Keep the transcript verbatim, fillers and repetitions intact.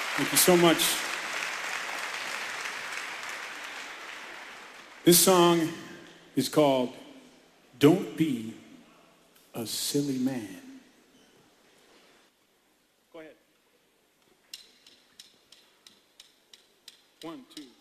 Thank you so much. This song is called Don't Be a Silly Man. Go ahead. One, two.